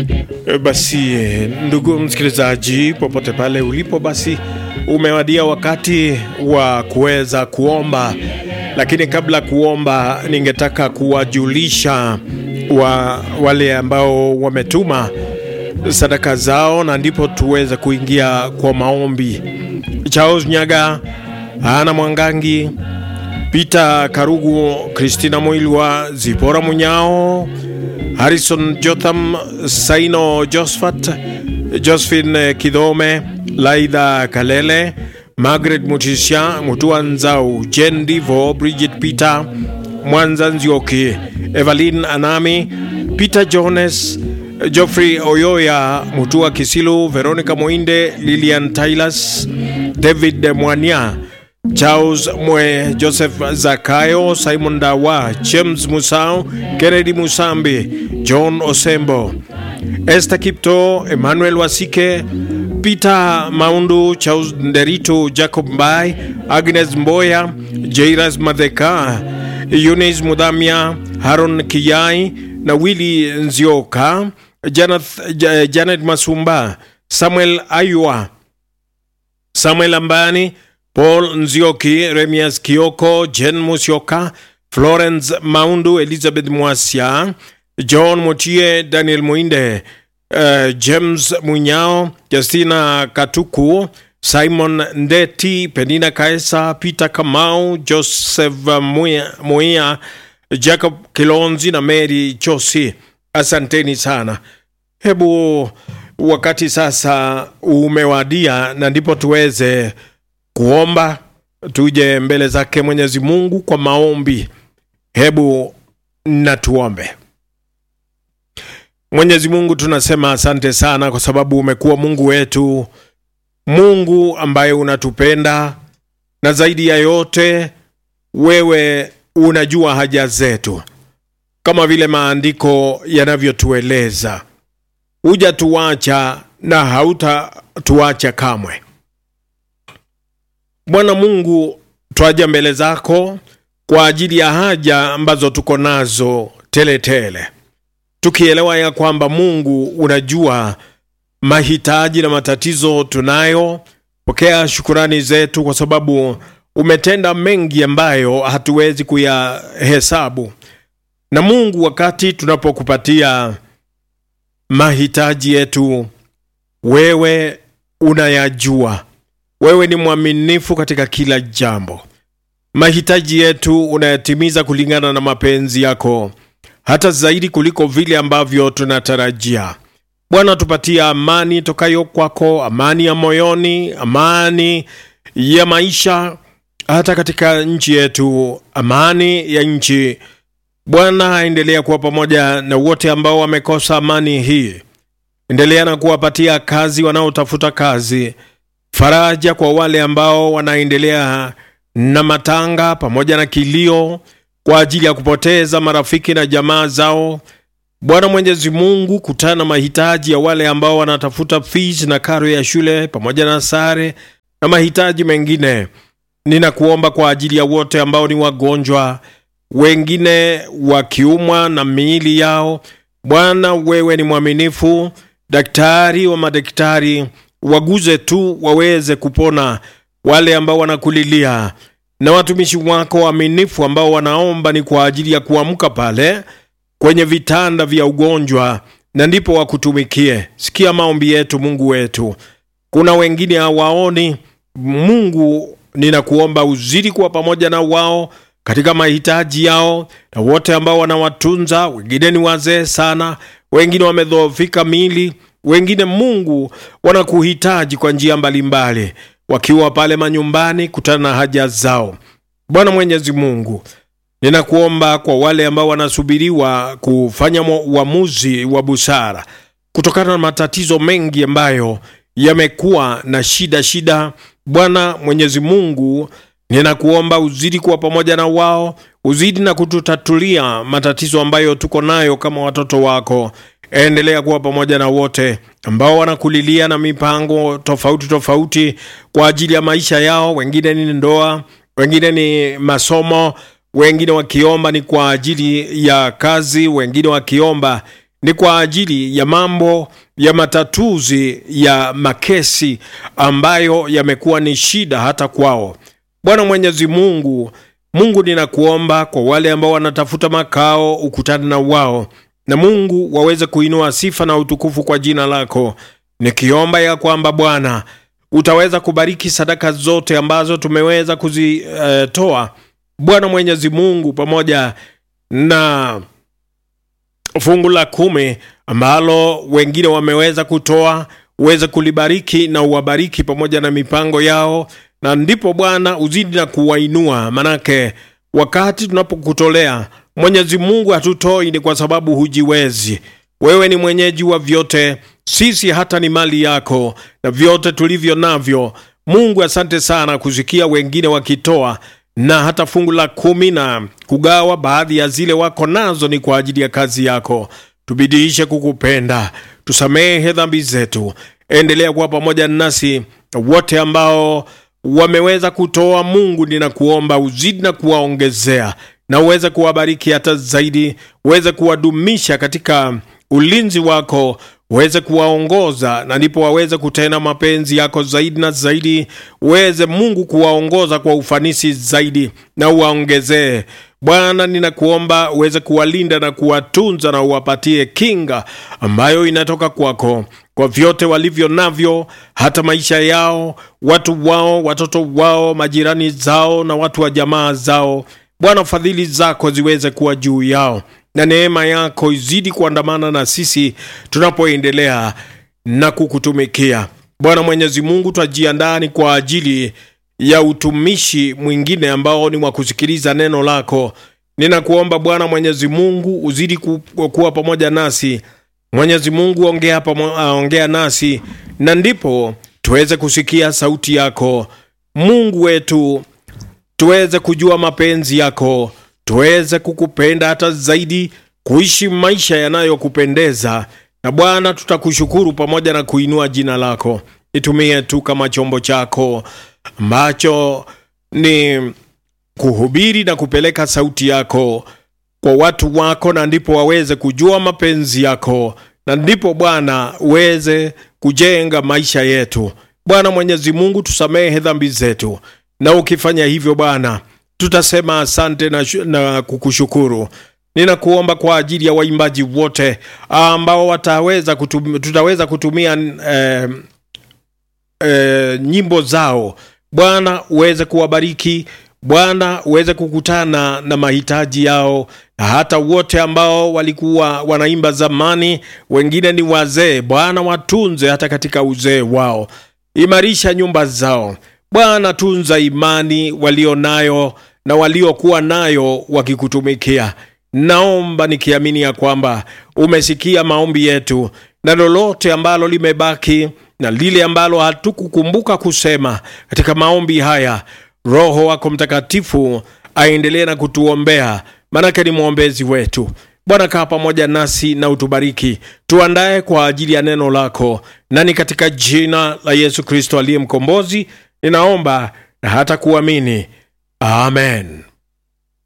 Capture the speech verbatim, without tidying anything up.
Basi ndugu msikilizaji, popote pale ulipo, basi umewadia wakati wa kuweza kuomba. Lakini kabla kuomba, ningetaka kuwajulisha wa wale ambao wametuma sadaka zao, na ndipo tuweze kuingia kwa maombi. Charles Nyaga, Ana Mwangangi, Peter Karugu, Christina Muilwa, Zipora Munyao, Harrison Jotham, Saino Josephat, Josephine Kidome, Laida Kalele, Margaret Mutisha, Mutuanzau, Jen Divo, Bridget Peter, Mwanza Nzioki, Evelyn Anami, Peter Jones, Geoffrey Oyoya, Mutua Kisilu, Veronica Moinde, Lilian Tylas, David Mwania, Charles Mwe, Joseph Zakayo, Simon Dawa, James Musau, Kennedy Musambi, John Osembo, Esther Kipto, Emmanuel Wasike, Peter Maundu, Charles Nderito, Jacob Mbai, Agnes Mboya, Jairas Madheka, Eunice Mudamia, Haron Kiyai na Willy Nzioka, Janet, Janet Masumba, Samuel Ayua, Samuel Ambani, Paul Nzioki, Remias Kioko, Jen Musyoka, Florence Maundu, Elizabeth Mwasia, John Motie, Daniel Muinde, uh, James Munyao, Justina Katuku, Simon Ndeti, Penina Kaesa, Peter Kamau, Joseph Muia, Muia, Jacob Kilonzi na Mary Chosi. Asanteni sana. Hebu wakati sasa umewadia, na ndipo tuweze kuomba, tuje mbele zake Mwenyezi Mungu kwa maombi. Hebu na tuombe. Mwenyezi Mungu, tunasema asante sana kwa sababu umekuwa Mungu wetu, Mungu ambaye unatupenda, na zaidi ya yote wewe unajua haja zetu, kama vile maandiko yanavyotueleza. Hujatuacha na hautatuacha kamwe. Bwana Mungu, twaja mbele zako kwa ajili ya haja ambazo tuko nazo tele tele, tukielewa ya kwamba Mungu unajua mahitaji na matatizo tunayo. Pokea shukrani zetu kwa sababu umetenda mengi ambayo hatuwezi kuyahesabu. Na Mungu, wakati tunapokupatia mahitaji yetu, wewe unayajua. Wewe ni mwaminifu katika kila jambo. Mahitaji yetu unayatimiza kulingana na mapenzi yako, hata zaidi kuliko vile ambavyo tunatarajia. Bwana, tupatia amani tokayo kwako, amani ya moyoni, amani ya maisha, hata katika nchi yetu, amani ya nchi. Bwana, endelea kuwa pamoja na wote ambao wamekosa amani hii. Endelea na kuwapatia kazi wanaotafuta kazi, faraja kwa wale ambao wanaendelea na matanga pamoja na kilio kwa ajili ya kupoteza marafiki na jamaa zao. Bwana Mwenyezi Mungu, kutana mahitaji ya wale ambao wanatafuta fees na karo ya shule pamoja na sare na mahitaji mengine. Ninakuomba kwa ajili ya wote ambao ni wagonjwa, wengine wakiumwa na miili yao. Bwana, wewe ni mwaminifu, daktari wa madaktari, waguze tu waweze kupona wale ambao wanakulilia. Na watumishi wako waaminifu ambao wanaomba ni kwa ajili ya kuamka pale kwenye vitanda vya ugonjwa, na ndipo wakutumikie. Sikia maombi yetu Mungu wetu. Kuna wengine hawaoni. Mungu, ninakuomba uzidi kuwa pamoja na wao katika mahitaji yao, na wote ambao wanawatunza. Wengine ni wazee sana, wengine wamedhoofika miili, wengine Mungu wanakuhitaji kwa njia mbalimbali. Wakiwa pale manyumbani, kutana na haja zao. Bwana Mwenyezi Mungu, ninakuomba kwa wale ambao wanasubiriwa kufanya uamuzi wa busara kutokana na matatizo mengi ambayo yamekuwa na shida shida. Bwana Mwenyezi Mungu, ninakuomba uzidi kuwa pamoja na wao, uzidi na kututatulia matatizo ambayo tuko nayo kama watoto wako. Endelea kuwa pamoja na wote ambao wanakulilia na mipango tofauti tofauti kwa ajili ya maisha yao. Wengine ni ndoa, wengine ni masomo, wengine wakiomba ni kwa ajili ya kazi, wengine wakiomba ni kwa ajili ya mambo ya matatuzi ya makesi ambayo yamekuwa ni shida hata kwao. Bwana Mwenyezi Mungu, Mungu ninakuomba kwa wale ambao wanatafuta makao, ukutane na wao, na Mungu waweze kuinua sifa na utukufu kwa jina lako, nikiomba ya kwamba Bwana utaweza kubariki sadaka zote ambazo tumeweza kuzitoa, uh, Bwana Mwenyezi Mungu, pamoja na fungu la kumi ambalo wengine wameweza kutoa, uweze kulibariki na uwabariki pamoja na mipango yao, na ndipo Bwana uzidi na kuwainua. Manake wakati tunapokutolea Mwenyezi Mungu, hatutoi ni kwa sababu hujiwezi. Wewe ni mwenyeji wa vyote, sisi hata ni mali yako na vyote tulivyo navyo. Mungu, asante sana kusikia wengine wakitoa na hata fungu la kumi na kugawa baadhi ya zile wako nazo ni kwa ajili ya kazi yako. Tubidiishe kukupenda, tusamehe dhambi zetu, endelea kuwa pamoja nasi wote ambao wameweza kutoa. Mungu ninakuomba uzidi na kuwaongezea na uweze kuwabariki hata zaidi, uweze kuwadumisha katika ulinzi wako, uweze kuwaongoza na ndipo waweze kutenda mapenzi yako zaidi na zaidi. Uweze Mungu kuwaongoza kwa ufanisi zaidi na uwaongezee. Bwana ninakuomba uweze kuwalinda na kuwatunza na uwapatie kinga ambayo inatoka kwako kwa vyote walivyo navyo, hata maisha yao, watu wao, watoto wao, majirani zao na watu wa jamaa zao. Bwana, fadhili zako ziweze kuwa juu yao na neema yako izidi kuandamana na sisi tunapoendelea na kukutumikia. Bwana Mwenyezi Mungu, twajiandaa ni kwa ajili ya utumishi mwingine ambao ni wa kusikiliza neno lako. Ninakuomba Bwana Mwenyezi Mungu uzidi kuwa pamoja nasi. Mwenyezi Mungu, ongea pamoja, ongea nasi na ndipo tuweze kusikia sauti yako. Mungu wetu, tuweze kujua mapenzi yako, tuweze kukupenda hata zaidi, kuishi maisha yanayokupendeza. Na Bwana, tutakushukuru pamoja na kuinua jina lako. Itumie tu kama chombo chako ambacho ni kuhubiri na kupeleka sauti yako kwa watu wako, na ndipo waweze kujua mapenzi yako, na ndipo Bwana uweze kujenga maisha yetu. Bwana Mwenyezi Mungu, tusamehe dhambi zetu, na ukifanya hivyo Bwana tutasema asante na, na kukushukuru. Ninakuomba kwa ajili ya waimbaji wote ambao wataweza kutum, tutaweza kutumia eh, eh, nyimbo zao. Bwana uweze kuwabariki, Bwana uweze kukutana na mahitaji yao, na hata wote ambao walikuwa wanaimba zamani, wengine ni wazee. Bwana watunze hata katika uzee wao, imarisha nyumba zao. Bwana tunza imani walio nayo na waliokuwa nayo wakikutumikia. Naomba nikiamini ya kwamba umesikia maombi yetu, na lolote ambalo limebaki na lile ambalo hatukukumbuka kusema katika maombi haya, Roho wako Mtakatifu aendelee na kutuombea, manake ni mwombezi wetu. Bwana, kaa pamoja nasi na utubariki, tuandae kwa ajili ya neno lako, na ni katika jina la Yesu Kristo aliye mkombozi ninaomba na hata kuamini. Amen.